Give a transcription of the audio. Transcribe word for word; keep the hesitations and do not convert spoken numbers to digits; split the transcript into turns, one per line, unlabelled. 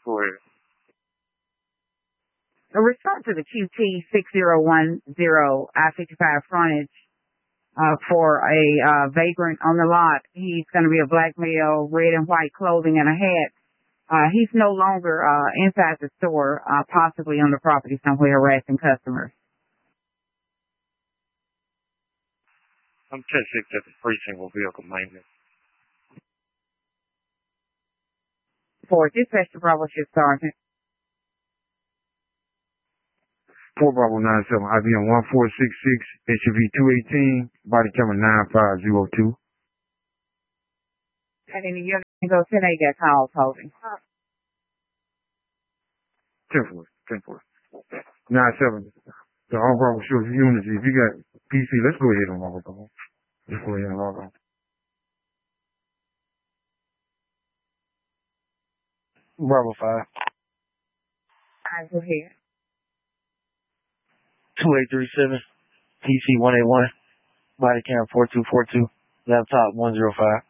for it.
A response to the Q T six zero one zero I fifty-five frontage uh, for a uh, vagrant on the lot. He's going to be a black male, red and white clothing and a hat. Uh, he's no longer uh, inside the store, uh, possibly on the property somewhere harassing customers.
I'm ten six at the precinct with vehicle maintenance.
For dispatch to Bravo Shift Sergeant.
four Bravo nine seven, I B M one four six six, S U V two eighteen, body camera nine five zero two.
And then you're going to go ten eight got calls holding.
ten four, ten four. nine seven. The all Bravo Shift units, if you got P C, let's go ahead and log on. Let's go ahead and log on.
Bravo five.
I go ahead.
two eight three seven, P C one eight one, body cam four two four two, laptop one zero five.